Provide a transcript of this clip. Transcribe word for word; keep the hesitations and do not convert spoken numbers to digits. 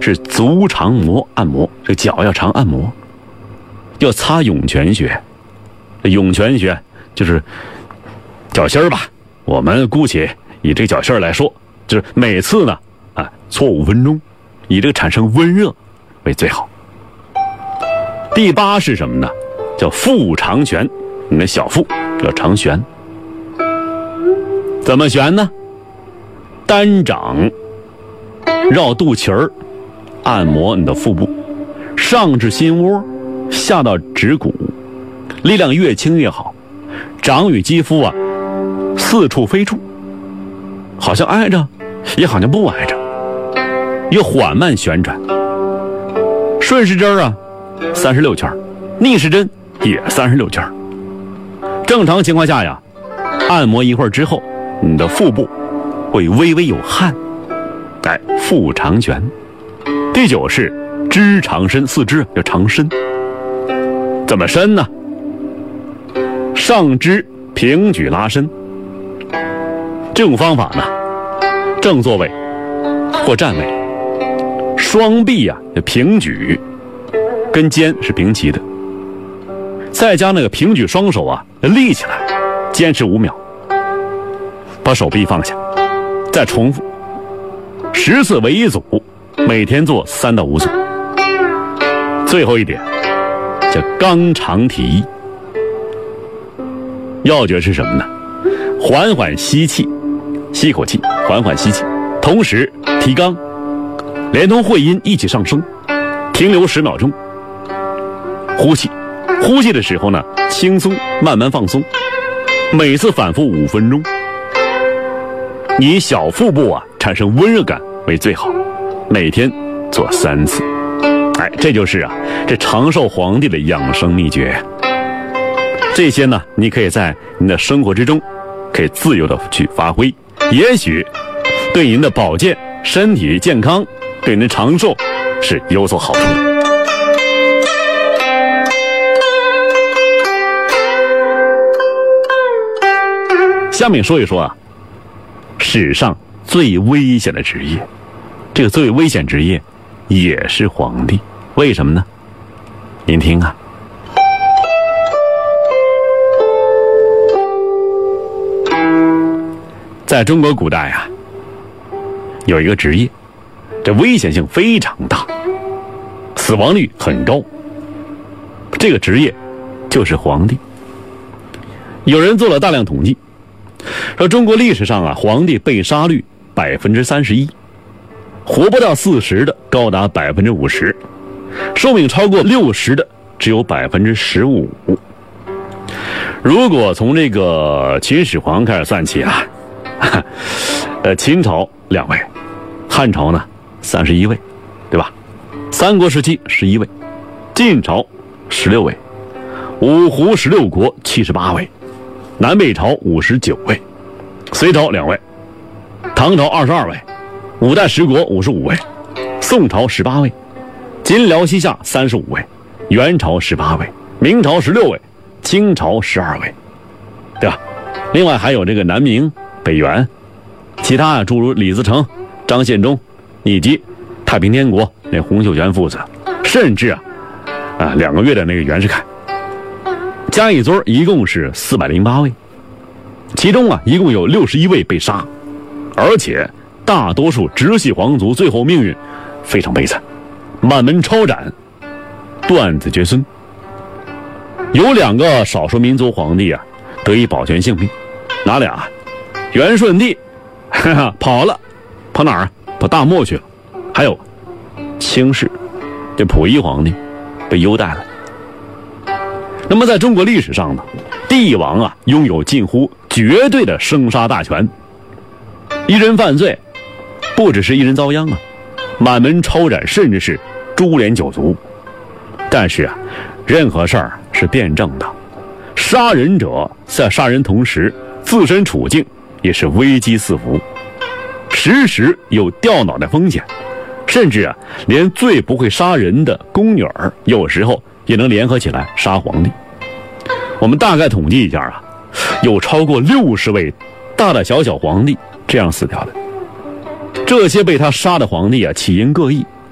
是足长摩按摩，这脚要常按摩，要擦涌泉穴。这涌泉穴就是脚心儿吧，我们姑且以这脚心儿来说，就是每次呢啊搓五分钟，以这个产生温热为最好。第八是什么呢？叫腹长旋，你的小腹要长旋。怎么旋呢？单掌绕肚脐儿按摩你的腹部，上至心窝，下到指骨，力量越轻越好。掌与肌肤啊四处飞触，好像挨着也好像不挨着，越缓慢旋转。顺时针啊三十六圈，逆时针也三十六圈。正常情况下呀，按摩一会儿之后，你的腹部会微微有汗。哎，腹长旋。第九是肢长伸，四肢要长伸。怎么伸呢？上肢平举拉伸。这种方法呢，正坐位或站位，双臂啊平举，跟肩是平齐的。再将那个平举双手啊立起来，坚持五秒，把手臂放下，再重复十次为一组，每天做三到五组。最后一点叫肛肠提议，要诀是什么呢？缓缓吸气，吸口气，缓缓吸气，同时提肛，连同会阴一起上升，停留十秒钟，呼气。呼气的时候呢，轻松慢慢放松，每次反复五分钟，以小腹部啊产生温热感为最好，每天做三次。哎，这就是啊这长寿皇帝的养生秘诀。这些呢，你可以在您的生活之中可以自由的去发挥，也许对您的保健、身体健康、对您长寿是有所好处的。下面说一说啊，史上最危险的职业。这个最危险职业也是皇帝，为什么呢？您听啊，在中国古代啊，有一个职业，这危险性非常大，死亡率很高。这个职业就是皇帝。有人做了大量统计，说中国历史上啊，皇帝被杀率百分之三十一，活不到四十的高达百分之五十，寿命超过六十的只有百分之十五。如果从这个秦始皇开始算起啊，呃，秦朝两位，汉朝呢三十一位，对吧？三国时期十一位，晋朝十六位，五胡十六国七十八位，南北朝五十九位，隋朝两位，唐朝二十二位，五代十国五十五位，宋朝十八位，金辽西夏三十五位，元朝十八位，明朝十六位，清朝十二位，对吧？另外还有这个南明、北元，其他啊诸如李自成、张献忠，以及太平天国那洪秀全父子，甚至啊啊两个月的那个袁世凯，加一堆一共是四百零八位，其中啊一共有六十一位被杀，而且大多数直系皇族最后命运非常悲惨，满门抄斩，断子绝孙。有两个少数民族皇帝啊得以保全性命，哪俩？元顺帝哈哈跑了，跑哪儿？跑大漠去了。还有清室这溥仪皇帝被优待了。那么在中国历史上呢，帝王啊拥有近乎绝对的生杀大权，一人犯罪不只是一人遭殃啊，满门抄斩，甚至是株连九族。但是啊，任何事儿是辩证的，杀人者在杀人同时，自身处境也是危机四伏，时时有掉脑袋风险，甚至啊，连最不会杀人的宫女儿，有时候也能联合起来杀皇帝。我们大概统计一下啊，有超过六十位大大小小皇帝这样死掉的。这些被他杀的皇帝啊，起因各异，